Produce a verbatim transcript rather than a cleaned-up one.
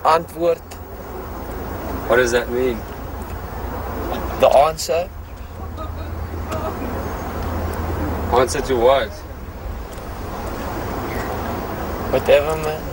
antwoord. What does that mean? The answer. Answer to what? Whatever, man.